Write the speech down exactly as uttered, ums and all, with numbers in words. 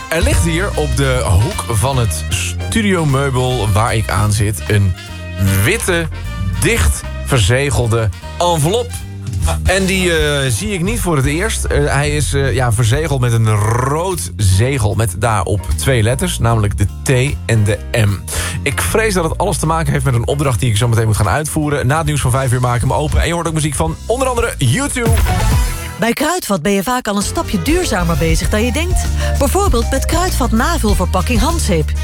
Er ligt hier op de hoek van het studiomeubel waar ik aan zit... een witte, dicht verzegelde envelop. En die uh, zie ik niet voor het eerst. Uh, hij is uh, ja, verzegeld met een rood zegel met daarop twee letters... namelijk de T en de M. Ik vrees dat het alles te maken heeft met een opdracht... die ik zo meteen moet gaan uitvoeren. Na het nieuws van vijf uur maak ik hem open. En je hoort ook muziek van onder andere YouTube. Bij Kruidvat ben je vaak al een stapje duurzamer bezig dan je denkt. Bijvoorbeeld met Kruidvat navulverpakking handzeep.